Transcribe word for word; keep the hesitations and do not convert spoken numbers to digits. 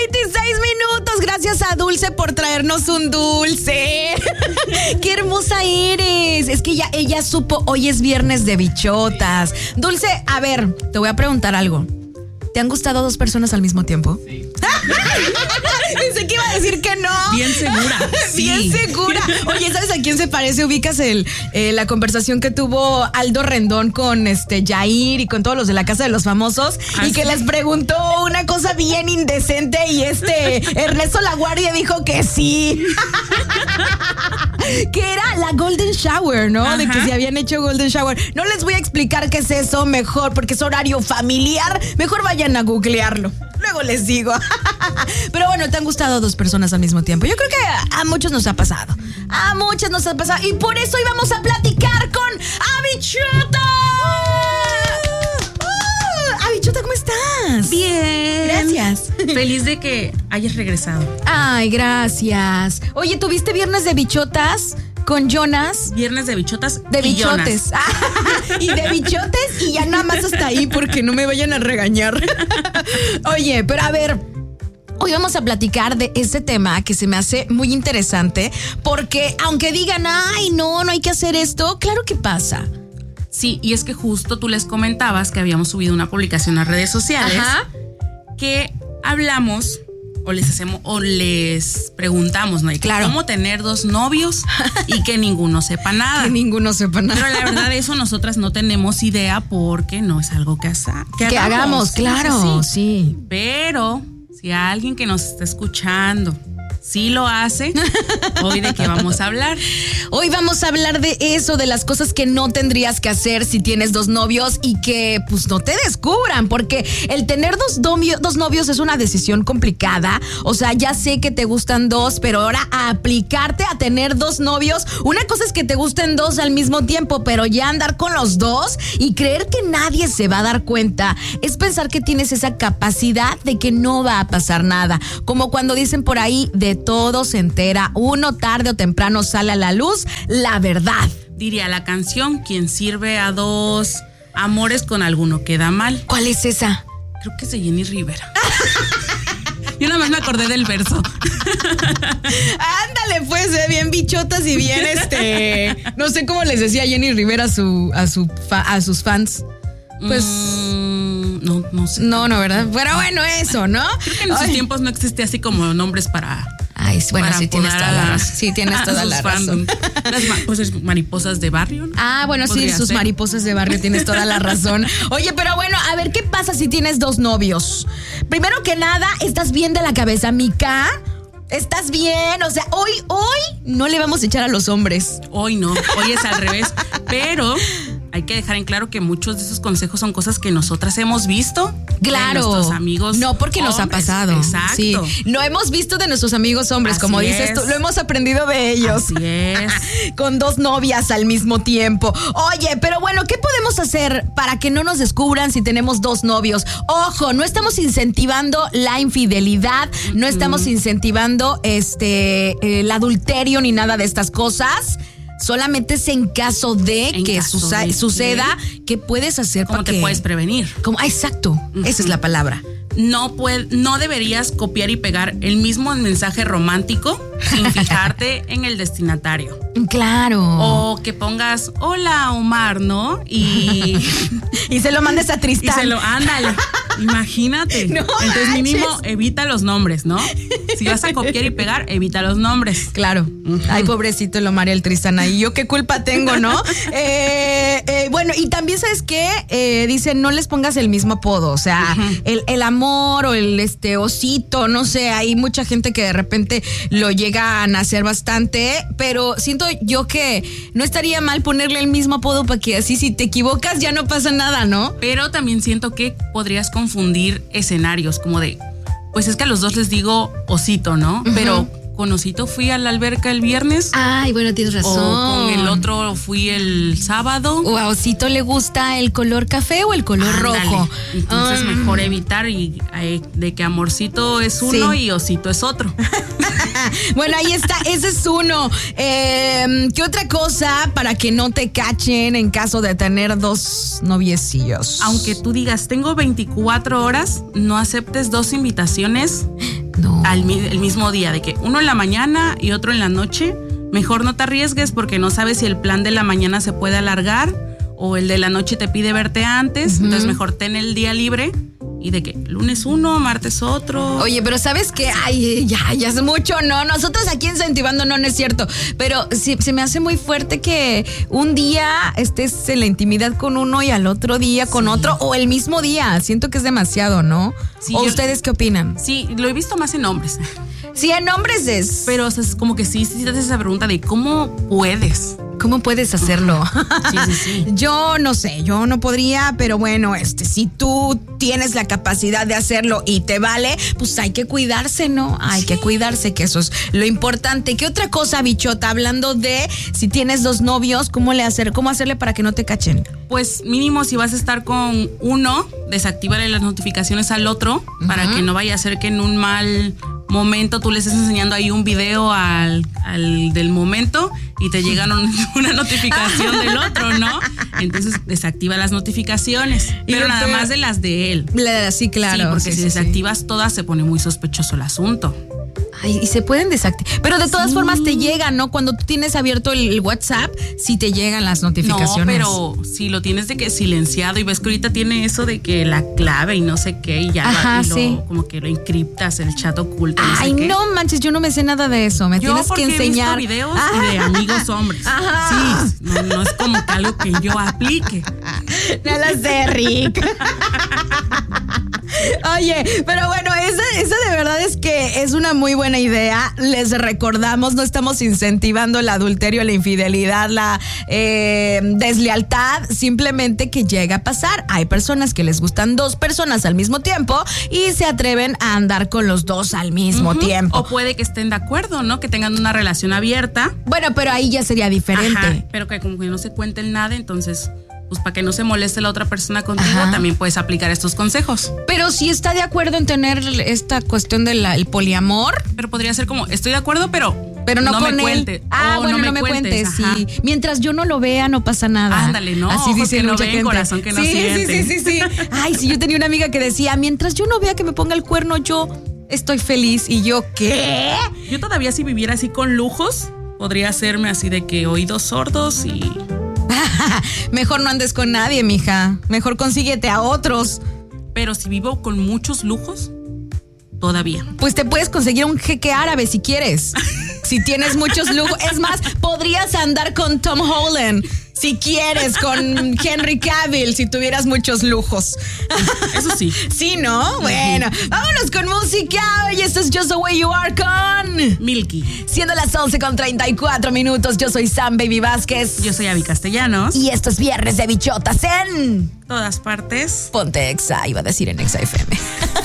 veintiséis minutos. Gracias a Dulce por traernos un dulce. Qué hermosa eres. Es que ella, ella supo, hoy es viernes de bichotas. Dulce, a ver, te voy a preguntar algo. ¿Te han gustado dos personas al mismo tiempo? Sí. Pensé que iba a decir que no. Bien segura. Sí. Bien segura. Oye, ¿sabes a quién se parece? Ubicas el, eh, la conversación que tuvo Aldo Rendón con este Jair y con todos los de la Casa de los Famosos. ¿Ah, y que sí? Les preguntó una cosa bien indecente y este Ernesto Laguardia dijo que sí. Que era la Golden Shower, ¿no? Ajá. De que se habían hecho Golden Shower. No les voy a explicar qué es eso mejor, porque es horario familiar. Mejor vayan a googlearlo. Luego les digo. Pero bueno, te han gustado dos personas al mismo tiempo. Yo creo que a muchos nos ha pasado. A muchos nos ha pasado. Y por eso hoy vamos a platicar con Habichuta. Uh, Habichuta, ¿cómo estás? Bien. Gracias. Feliz de que hayas regresado. Ay, gracias. Oye, ¿tuviste viernes de bichotas con Jonas? Viernes de bichotas de y bichotes. Jonas. Y de bichotes y ya nada más hasta ahí porque no me vayan a regañar. Oye, pero a ver, hoy vamos a platicar de este tema que se me hace muy interesante porque aunque digan, ay, no, no hay que hacer esto, claro que pasa. Sí, y es que justo tú les comentabas que habíamos subido una publicación a redes sociales. Ajá. Que hablamos o les hacemos o les preguntamos, ¿no? Y claro. Cómo tener dos novios y que ninguno sepa nada. Que ninguno sepa nada. Pero la verdad eso nosotras no tenemos idea porque no es algo que, haza, que, que hagamos. hagamos claro, sí. sí. Pero si alguien que nos está escuchando sí lo hace, hoy de qué vamos a hablar. Hoy vamos a hablar de eso, de las cosas que no tendrías que hacer si tienes dos novios y que pues no te descubran, porque el tener dos, novio, dos novios es una decisión complicada. O sea, ya sé que te gustan dos, pero ahora a aplicarte a tener dos novios, una cosa es que te gusten dos al mismo tiempo, pero ya andar con los dos y creer que nadie se va a dar cuenta es pensar que tienes esa capacidad de que no va a pasar nada. Como cuando dicen por ahí, de todo se entera uno, tarde o temprano sale a la luz la verdad. Diría la canción, quien sirve a dos amores con alguno queda mal. ¿Cuál es esa? Creo que es de Jenny Rivera. Yo nada más me acordé del verso. Ándale, pues, eh, bien bichotas y bien este. No sé cómo les decía Jenny Rivera a su, a su fa, a sus fans. Pues. Mm, no, no sé. No, no, ¿verdad? Pero bueno, eso, ¿no? Creo que en esos tiempos no existe así como nombres para. Ay, bueno, sí tienes toda la razón. Sí, tienes toda la razón. Las pues, mariposas de barrio, ¿no? Ah, bueno, sí, sus ser. mariposas de barrio, tienes toda la razón. Oye, pero bueno, a ver, ¿qué pasa si tienes dos novios? Primero que nada, ¿estás bien de la cabeza, Mica? ¿Estás bien? O sea, hoy, hoy no le vamos a echar a los hombres. Hoy no, hoy es al revés. Pero hay que dejar en claro que muchos de esos consejos son cosas que nosotras hemos visto. Claro. De nuestros amigos. No porque hombres. Nos ha pasado. Exacto. Sí. Lo hemos visto de nuestros amigos hombres, Así como dices es. tú. Lo hemos aprendido de ellos. Así es. Con dos novias al mismo tiempo. Oye, pero bueno, ¿qué podemos hacer para que no nos descubran si tenemos dos novios? Ojo, no estamos incentivando la infidelidad, uh-huh. no estamos incentivando este el adulterio ni nada de estas cosas. Solamente es en caso de en que caso susa- de suceda, que, ¿qué puedes hacer para que? ¿Cómo te puedes prevenir? Como, ah, exacto, uh-huh. esa es la palabra. No, puede, no deberías copiar y pegar el mismo mensaje romántico sin fijarte en el destinatario. Claro. O que pongas, hola Omar, ¿no? Y, y se lo mandes a Tristán. Y se lo, ándale, imagínate. No Entonces manches. Mínimo evita los nombres, ¿no? Si vas a copiar y pegar, evita los nombres. Claro. Uh-huh. Ay, pobrecito el Omar y el Tristán ahí. ¿Yo qué culpa tengo, no? eh, eh, bueno, y también, ¿sabes qué? Eh, dicen, no les pongas el mismo apodo. O sea, uh-huh. el, el amor o el este osito, no sé, hay mucha gente que de repente lo llegan a hacer bastante, pero siento yo que no estaría mal ponerle el mismo apodo para que así si te equivocas ya no pasa nada, ¿no? Pero también siento que podrías confundir escenarios, como de, pues es que a los dos les digo osito, ¿no? Uh-huh. Pero con osito fui a la alberca el viernes. Ay, bueno, tienes razón. O con el otro fui el sábado. O a osito le gusta el color café o el color Ándale. rojo. Entonces um. mejor evitar y eh, de que amorcito es uno sí. y osito es otro. Bueno, ahí está, ese es uno. Eh, ¿Qué otra cosa para que no te cachen en caso de tener dos noviecillos? Aunque tú digas, tengo veinticuatro horas, no aceptes dos invitaciones no. al el mismo día, de que uno en la mañana y otro en la noche. Mejor no te arriesgues porque no sabes si el plan de la mañana se puede alargar o el de la noche te pide verte antes. Uh-huh. Entonces mejor ten el día libre. Y de que lunes uno, martes otro. Oye, pero ¿sabes qué? Ay, ya, ya es mucho, ¿no? Nosotros aquí incentivando, no, no es cierto. Pero sí, se me hace muy fuerte que un día estés en la intimidad con uno y al otro día con sí. otro, o el mismo día. Siento que es demasiado, ¿no? Sí, ¿O yo, ustedes qué opinan? Sí, lo he visto más en hombres. Sí, en hombres es. Pero o sea, es como que sí, sí te haces esa pregunta de cómo puedes. ¿Cómo puedes hacerlo? Sí, sí, sí. Yo no sé, yo no podría, pero bueno, este, si tú tienes la capacidad de hacerlo y te vale, pues hay que cuidarse, ¿no? Hay sí. que cuidarse, que eso es lo importante. ¿Qué otra cosa, bichota? Hablando de si tienes dos novios, ¿cómo le hacer, cómo hacerle para que no te cachen? Pues mínimo si vas a estar con uno, desactívala las notificaciones al otro, uh-huh. para que no vaya a ser que en un mal momento tú le estés enseñando ahí un video al, al del momento y te llega un, una notificación del otro, ¿no? Entonces desactiva las notificaciones, pero nada más de las de él. La, sí, claro. Sí, porque sí, si sí, desactivas sí. todas se pone muy sospechoso el asunto. Ay, y se pueden desactivar. Pero de todas sí. formas te llegan, ¿no? Cuando tú tienes abierto el, el WhatsApp, sí te llegan las notificaciones. No, pero si lo tienes de que silenciado y ves que ahorita tiene eso de que la clave y no sé qué y ya Ajá, y lo, sí. como que lo encriptas, el chat oculto. No Ay, sé qué. no manches, yo no me sé nada de eso. Me yo tienes que enseñar. Yo he visto videos Ajá. de amigos hombres. Ajá. Sí, no, no es como que algo que yo aplique. No lo sé, Rick. Oye, pero bueno, esa, esa de verdad es que es una muy buena idea. Les recordamos, no estamos incentivando el adulterio, la infidelidad, la eh, deslealtad, simplemente que llega a pasar. Hay personas que les gustan dos personas al mismo tiempo y se atreven a andar con los dos al mismo uh-huh. tiempo. O puede que estén de acuerdo, ¿no? Que tengan una relación abierta. Bueno, pero ahí ya sería diferente. Ajá, pero que como que no se cuenten nada, entonces pues para que no se moleste la otra persona contigo, Ajá. también puedes aplicar estos consejos. Pero si está de acuerdo en tener esta cuestión del poliamor. Pero podría ser como, estoy de acuerdo, pero, pero no, no con me él. Cuente. Ah, oh, bueno, no, no me, me cuentes, cuentes, sí. Mientras yo no lo vea, no pasa nada. Ándale, no. Así dice que mucha no ven, gente. Corazón que no sí, siente. Sí, sí, sí, sí. Ay, sí, yo tenía una amiga que decía, mientras yo no vea que me ponga el cuerno, yo estoy feliz. Y yo, ¿qué? Yo todavía si viviera así con lujos, podría hacerme así de que oídos sordos y... Mejor no andes con nadie, mija. Mejor consíguete a otros. Pero si vivo con muchos lujos, todavía. Pues te puedes conseguir un jeque árabe si quieres. Si tienes muchos lujos. Es más, podrías andar con Tom Holland. Si quieres, con Henry Cavill, si tuvieras muchos lujos. Eso sí. Sí, ¿no? Bueno, vámonos con música. Oye, esto es Just the Way You Are con Milky. Siendo las once con treinta y cuatro minutos, yo soy Sam Baby Vázquez. Yo soy Abby Castellanos. Y esto es Viernes de Bichotas en... todas partes. Ponte Exa, iba a decir en Exa F M.